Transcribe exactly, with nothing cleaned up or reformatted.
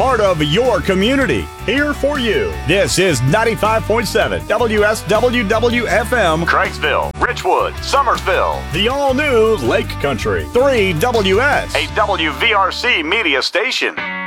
part of your community. Here for you. This is ninety-five point seven W S W W F M, Craigsville, Richwood, Summersville. The all-new Lake Country three W S, a W V R C media station.